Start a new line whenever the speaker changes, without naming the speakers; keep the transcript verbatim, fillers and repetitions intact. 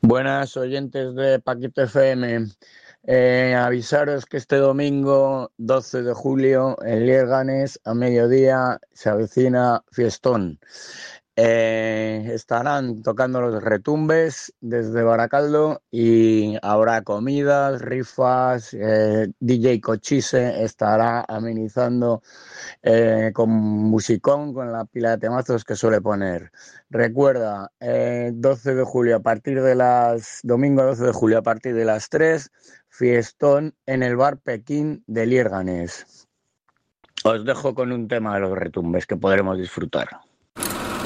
Buenas oyentes de Paquito F M. Eh, avisaros que este domingo doce de julio en Lierganes a mediodía se avecina fiestón. Eh, estarán tocando los Retumbes desde Baracaldo y habrá comidas, rifas, eh, D J Cochise estará amenizando eh, con musicón, con la pila de temazos que suele poner. Recuerda, eh, doce de julio a partir de las... Domingo doce de julio a partir de las tres, fiestón en el bar Pekín de Lierganes. Os dejo con un tema de los Retumbes que podremos disfrutar.